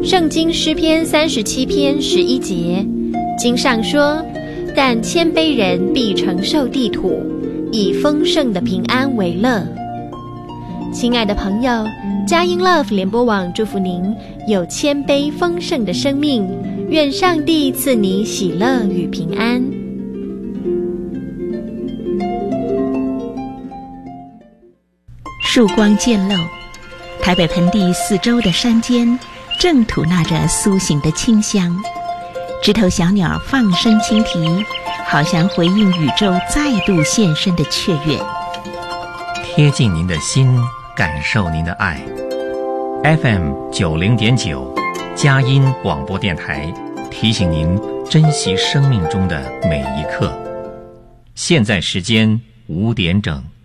圣经诗篇37篇11节，经上说，但谦卑人必承受地土，以丰盛的平安为乐。亲爱的朋友，佳音 Love 联播网祝福您有谦卑丰盛的生命，愿上帝赐你喜乐与平安。 曙光渐露，台北盆地四周的山间正吐纳着苏醒的清香，枝头小鸟放声轻啼，好像回应宇宙再度现身的雀跃。 贴近您的心，感受您的爱。FM 90.9佳音广播电台提醒您珍惜生命中的每一刻。现在时间5点整。